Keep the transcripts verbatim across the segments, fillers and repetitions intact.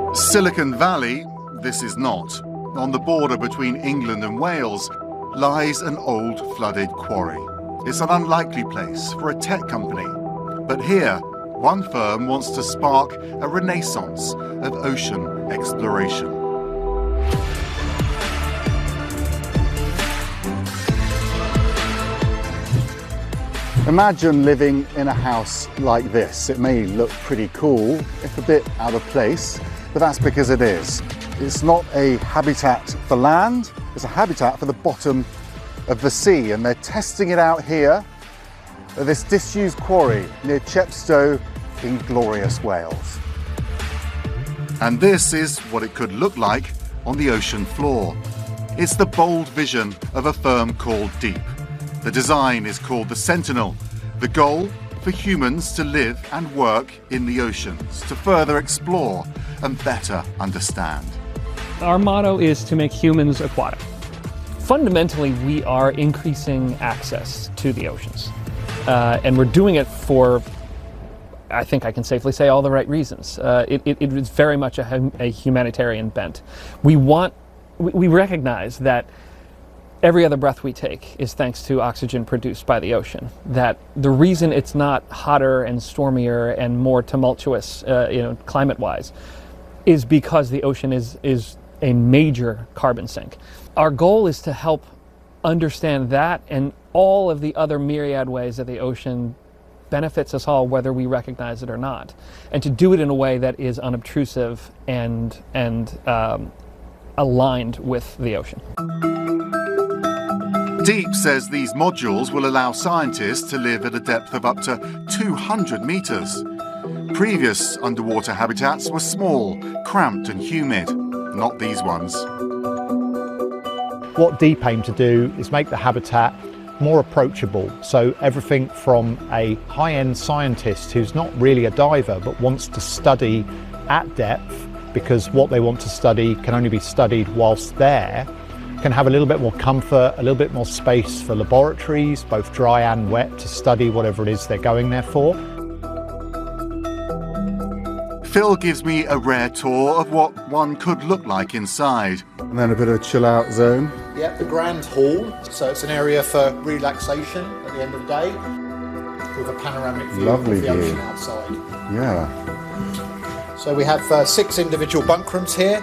Silicon Valley, this is not. On the border between England and Wales lies an old flooded quarry. It's an unlikely place for a tech company. But here, one firm wants to spark a renaissance of ocean exploration. Imagine living in a house like this. It may look pretty cool, if a bit out of place, but that's because it is. It's not a habitat for land, it's a habitat for the bottom of the sea, and they're testing it out here at this disused quarry near Chepstow in glorious Wales. And this is what it could look like on the ocean floor. It's the bold vision of a firm called Deep. The design is called the Sentinel. The goal? For humans to live and work in the oceans, to further explore and better understand. Our motto is to make humans aquatic. Fundamentally, we are increasing access to the oceans. Uh, and we're doing it for, I think I can safely say, all the right reasons. Uh, it, it, it is very much a, hum, a humanitarian bent. We want, we, we recognize that every other breath we take is thanks to oxygen produced by the ocean. That the reason it's not hotter and stormier and more tumultuous, uh, you know, climate-wise, is because the ocean is, is a major carbon sink. Our goal is to help understand that and all of the other myriad ways that the ocean benefits us all, whether we recognize it or not, and to do it in a way that is unobtrusive and, and um, aligned with the ocean. Deep says these modules will allow scientists to live at a depth of up to two hundred metres. Previous underwater habitats were small, cramped and humid. Not these ones. What Deep aim to do is make the habitat more approachable, so everything from a high-end scientist who's not really a diver but wants to study at depth, because what they want to study can only be studied whilst there, can have a little bit more comfort, a little bit more space for laboratories, both dry and wet, to study whatever it is they're going there for. Phil gives me a rare tour of what one could look like inside. And then a bit of a chill out zone. Yeah, the grand hall, so it's an area for relaxation at the end of the day, with a panoramic view Lovely of the view. ocean outside. Yeah. So we have uh, six individual bunk rooms here.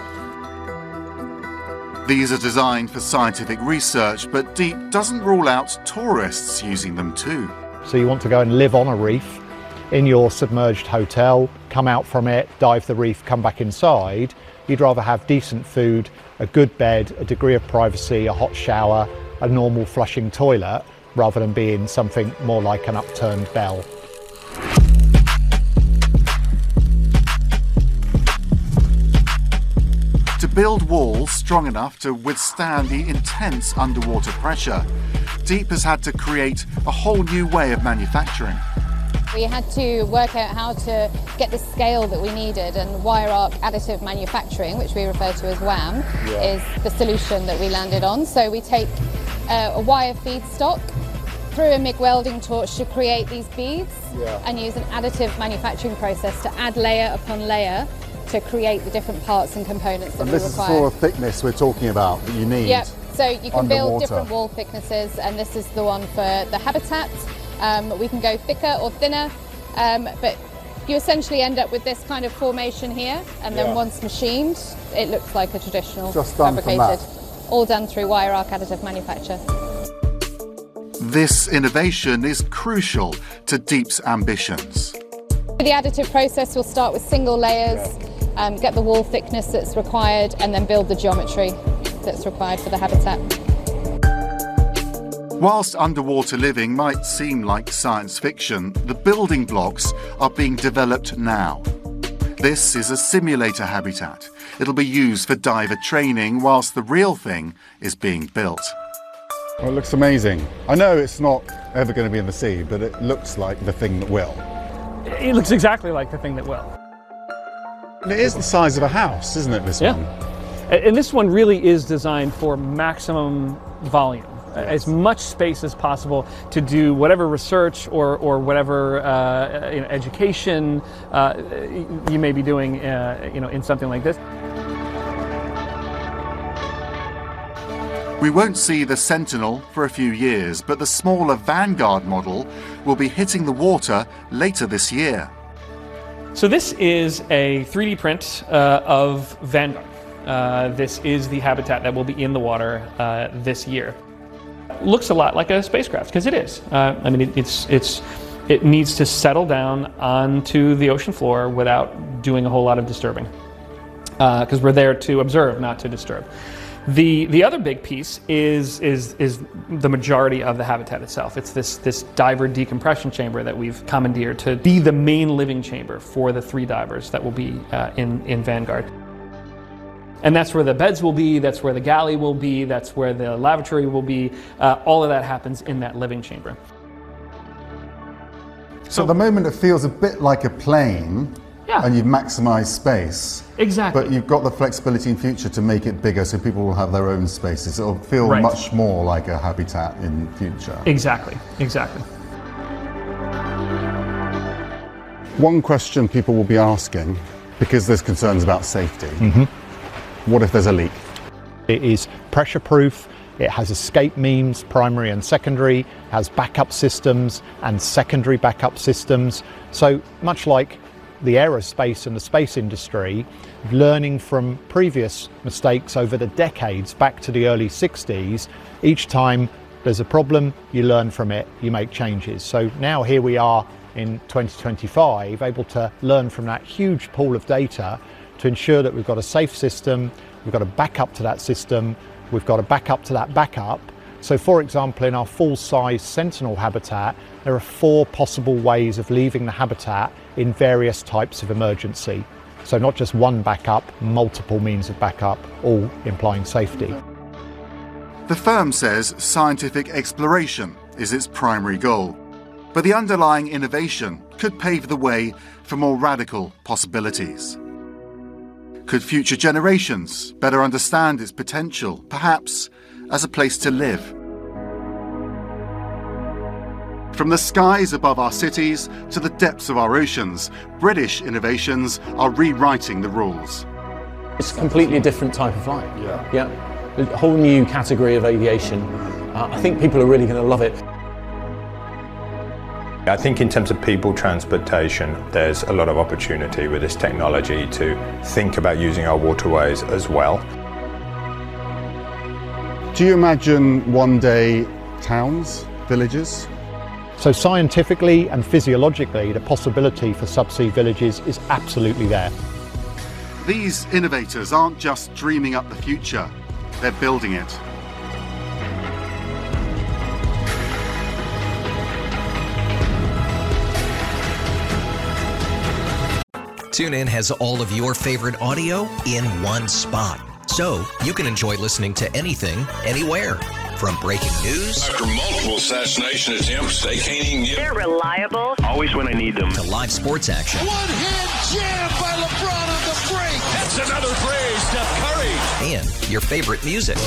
These are designed for scientific research, but Deep doesn't rule out tourists using them too. So you want to go and live on a reef in your submerged hotel, come out from it, dive the reef, come back inside. You'd rather have decent food, a good bed, a degree of privacy, a hot shower, a normal flushing toilet, rather than being something more like an upturned bell. To build walls strong enough to withstand the intense underwater pressure, Deep has had to create a whole new way of manufacturing. We had to work out how to get the scale that we needed, and wire arc additive manufacturing, which we refer to as WAM, yeah. is the solution that we landed on. So we take uh, a wire feedstock through a MIG welding torch to create these beads, yeah. and use an additive manufacturing process to add layer upon layer to create the different parts and components that and we this require. is the sort of thickness we're talking about that you need. Yep, so you can underwater. build different wall thicknesses, and this is the one for the habitat. Um, we can go thicker or thinner, um, but you essentially end up with this kind of formation here, and then yeah. once machined, it looks like a traditional Just done fabricated. From that. All done through wire arc additive manufacture. This innovation is crucial to Deep's ambitions. The additive process will start with single layers, um, get the wall thickness that's required, and then build the geometry that's required for the habitat. Whilst underwater living might seem like science fiction, the building blocks are being developed now. This is a simulator habitat. It'll be used for diver training whilst the real thing is being built. Well, it looks amazing. I know it's not ever going to be in the sea, but it looks like the thing that will. It looks exactly like the thing that will. And it is the size of a house, isn't it, this yeah. one? And this one really is designed for maximum volume. as much space as possible to do whatever research or, or whatever uh, you know, education uh, you may be doing uh, you know, in something like this. We won't see the Sentinel for a few years, but the smaller Vanguard model will be hitting the water later this year. So this is a three D print uh, of Vanguard. Uh, this is the habitat that will be in the water uh, this year. Looks a lot like a spacecraft, because it is. Uh, I mean, it, it's it's it needs to settle down onto the ocean floor without doing a whole lot of disturbing, because uh, we're there to observe, not to disturb. The the other big piece is is is the majority of the habitat itself. It's this this diver decompression chamber that we've commandeered to be the main living chamber for the three divers that will be uh, in in Vanguard. And that's where the beds will be. That's where the galley will be. That's where the lavatory will be. Uh, all of that happens in that living chamber. So at the moment it feels a bit like a plane. Yeah. And you've maximised space. Exactly. But you've got the flexibility in future to make it bigger so people will have their own spaces. It'll feel Right. much more like a habitat in future. Exactly, exactly. One question people will be asking, because there's concerns about safety, Mm-hmm. what if there's a leak? It is pressure proof, it has escape means, primary and secondary, has backup systems and secondary backup systems. So much like the aerospace and the space industry, learning from previous mistakes over the decades back to the early sixties, each time there's a problem, you learn from it, you make changes. So now here we are in twenty twenty-five, able to learn from that huge pool of data to ensure that we've got a safe system, we've got a backup to that system, we've got a backup to that backup. So for example, in our full-size Sentinel habitat, there are four possible ways of leaving the habitat in various types of emergency. So not just one backup, multiple means of backup, all implying safety. The firm says scientific exploration is its primary goal, but the underlying innovation could pave the way for more radical possibilities. Could future generations better understand its potential, perhaps as a place to live? From the skies above our cities to the depths of our oceans, British innovations are rewriting the rules. It's a completely different type of flight. Yeah. Yeah. A whole new category of aviation. Uh, I think people are really going to love it. I think in terms of people transportation, there's a lot of opportunity with this technology to think about using our waterways as well. Do you imagine one day towns, villages? So scientifically and physiologically, the possibility for subsea villages is absolutely there. These innovators aren't just dreaming up the future, they're building it. TuneIn has all of your favorite audio in one spot, so you can enjoy listening to anything, anywhere. From breaking news After multiple assassination attempts, they can't even get... They're reliable. Always when I need them. to live sports action. One-hand jam by LeBron on the break. That's another phrase, Steph Curry. And your favorite music.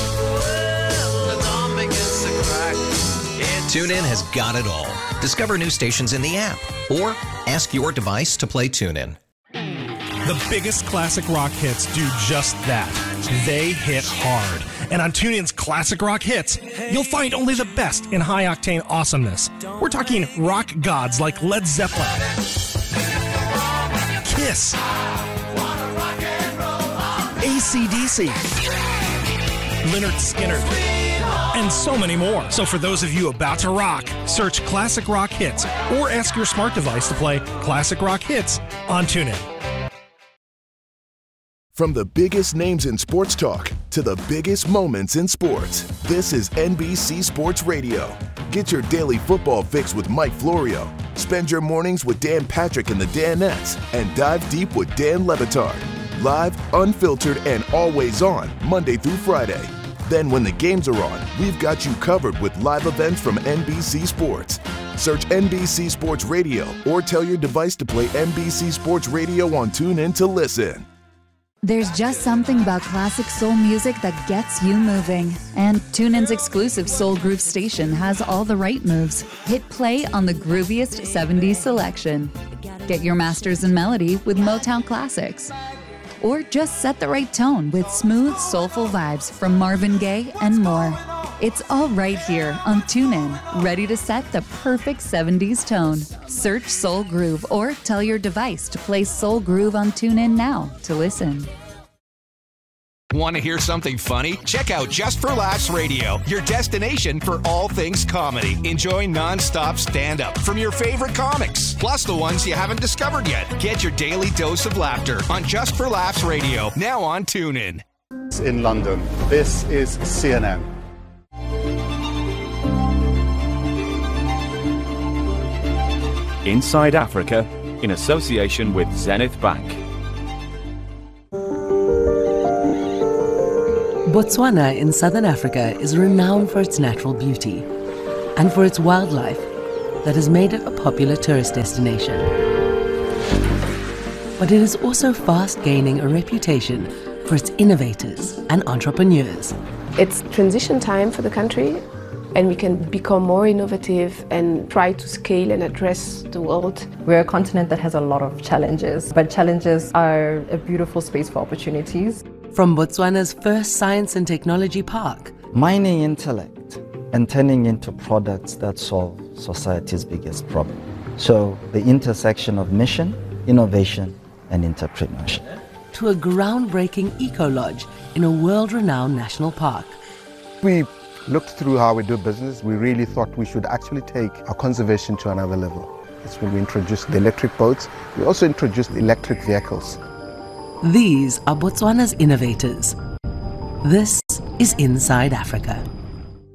TuneIn has got it all. Discover new stations in the app or ask your device to play TuneIn. The biggest classic rock hits do just that. They hit hard. And on TuneIn's Classic Rock Hits, you'll find only the best in high-octane awesomeness. We're talking rock gods like Led Zeppelin, Kiss, A C D C, Lynyrd Skynyrd, and so many more. So for those of you about to rock, search Classic Rock Hits or ask your smart device to play Classic Rock Hits on TuneIn. From the biggest names in sports talk to the biggest moments in sports, this is N B C Sports Radio. Get your daily football fix with Mike Florio. Spend your mornings with Dan Patrick and the Danettes, and dive deep with Dan Le Batard. Live, unfiltered, and always on, Monday through Friday. Then when the games are on, we've got you covered with live events from N B C Sports. Search N B C Sports Radio or tell your device to play N B C Sports Radio on TuneIn to listen. There's just something about classic soul music that gets you moving. And TuneIn's exclusive Soul Groove station has all the right moves. Hit play on the grooviest seventies selection. Get your masters in melody with Motown classics. Or just set the right tone with smooth, soulful vibes from Marvin Gaye and more. It's all right here on TuneIn, ready to set the perfect seventies tone. Search Soul Groove or tell your device to play Soul Groove on TuneIn now to listen. Want to hear something funny? Check out Just for Laughs Radio, your destination for all things comedy. Enjoy non-stop stand-up from your favorite comics, plus the ones you haven't discovered yet. Get your daily dose of laughter on Just for Laughs Radio, now on TuneIn. In London, this is C N N. Inside Africa, in association with Zenith Bank. Botswana in southern Africa is renowned for its natural beauty and for its wildlife that has made it a popular tourist destination. But it is also fast gaining a reputation for its innovators and entrepreneurs. It's transition time for the country, and we can become more innovative and try to scale and address the world. We're a continent that has a lot of challenges, but challenges are a beautiful space for opportunities. From Botswana's first science and technology park, mining intellect and turning into products that solve society's biggest problem. So the intersection of mission, innovation, and entrepreneurship. To a groundbreaking eco-lodge in a world-renowned national park. We looked through how we do business. We really thought we should actually take our conservation to another level. That's when we introduced the electric boats. We also introduced electric vehicles. These are Botswana's innovators. This is Inside Africa.